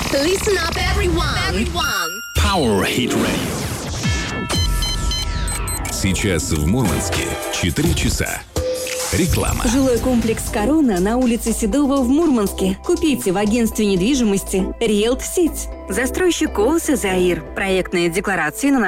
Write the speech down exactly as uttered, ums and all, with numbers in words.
Listen up, everyone. everyone. Power Hit Radio. Сейчас в Мурманске четыре часа. Реклама. Жилой комплекс «Корона» на улице Седова в Мурманске. Купите в агентстве недвижимости «Риэлт Сеть». Застройщик ООО «Заир». Проектные декларации на